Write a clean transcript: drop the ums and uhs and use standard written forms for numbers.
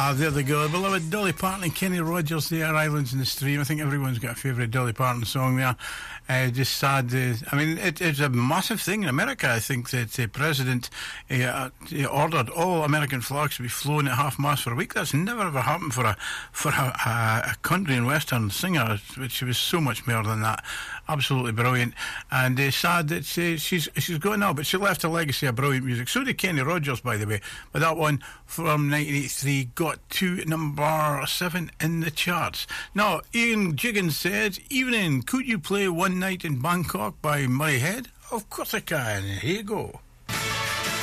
There they go. Beloved Dolly Parton and Kenny Rogers there, Islands in the Stream. I think everyone's got a favourite Dolly Parton song there. Just sad. I mean, it's a massive thing in America. I think that the president ordered all American flags to be flown at half-mast for a week. That's never ever happened for a country and western singer, which was so much more than that. Absolutely brilliant. And sad that she's gone now, but she left a legacy of brilliant music. So did Kenny Rogers, by the way. But that one from 1983 got to number 7 in the charts. Now, Ian Jiggins said, "Evening, could you play One Night in Bangkok by Murray Head?" Of course I can. Here you go.